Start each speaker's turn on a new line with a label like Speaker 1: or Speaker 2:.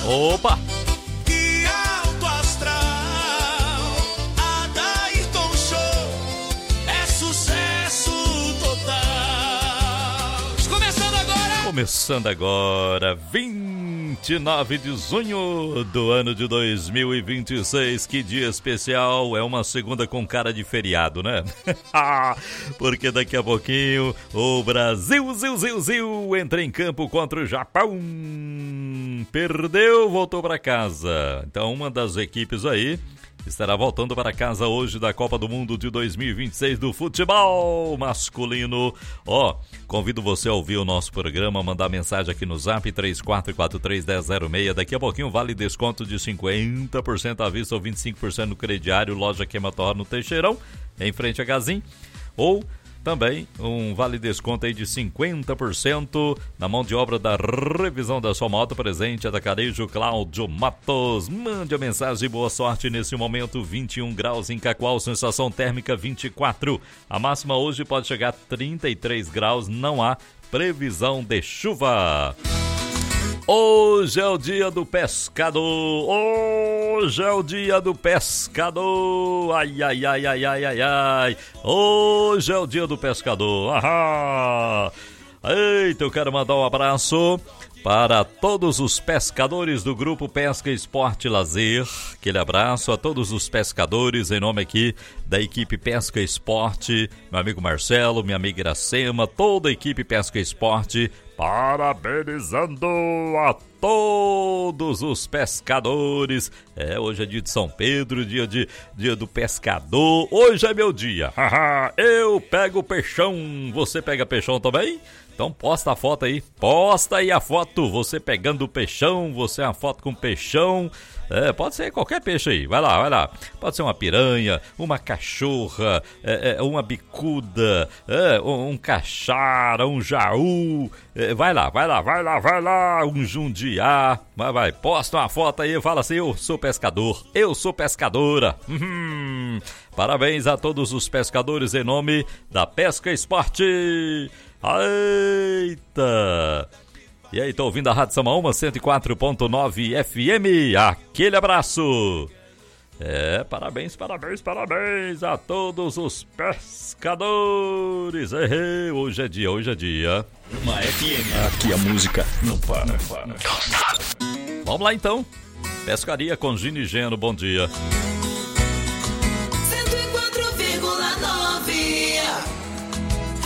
Speaker 1: Opa!
Speaker 2: Que alto astral, Adairton Show, é sucesso total.
Speaker 1: Começando agora, 29 de junho do ano de 2026, que dia especial, é uma segunda com cara de feriado, né? Porque daqui a pouquinho o Brasil entra em campo contra o Japão, perdeu, voltou para casa. Então uma das equipes aí estará voltando para casa hoje da Copa do Mundo de 2026 do futebol masculino. Convido você a ouvir o nosso programa, mandar mensagem aqui no Zap 34431006. Daqui a pouquinho vale desconto de 50% à vista ou 25% no crediário, loja Queimatorra no Teixeirão, em frente a Gazin. Ou também um vale desconto aí de 50% na mão de obra da revisão da sua moto, presente Atacarejo Cláudio Matos. Mande a mensagem, boa sorte nesse momento. 21 graus em Cacoal, sensação térmica 24. A máxima hoje pode chegar a 33 graus, não há previsão de chuva. Hoje é o dia do pescador, hoje é o dia do pescador, ai, hoje é o dia do pescador, Eita, eu quero mandar um abraço para todos os pescadores do Grupo Pesca Esporte Lazer. Aquele abraço a todos os pescadores, em nome aqui da equipe Pesca Esporte, meu amigo Marcelo, minha amiga Iracema, toda a equipe Pesca Esporte, parabenizando a todos os pescadores. Hoje é dia de São Pedro, dia do pescador. Hoje é meu dia. Eu pego peixão. Você pega peixão também? Então posta a foto aí. Posta aí a foto. Você pegando o peixão. Você a foto com peixão. Pode ser qualquer peixe aí, vai lá. Pode ser uma piranha, uma cachorra, uma bicuda, um caixara, um jaú. Vai lá, um jundiá. Vai, posta uma foto aí e fala assim: eu sou pescador, eu sou pescadora. Parabéns a todos os pescadores em nome da Pesca Esporte. Eita! E aí, tô ouvindo a Rádio Samaúma 104.9 FM. Aquele abraço. Parabéns a todos os pescadores. Hoje é dia.
Speaker 3: Uma FM. Aqui a música não para.
Speaker 1: Vamos lá então. Pescaria com Gino e Geno, bom dia.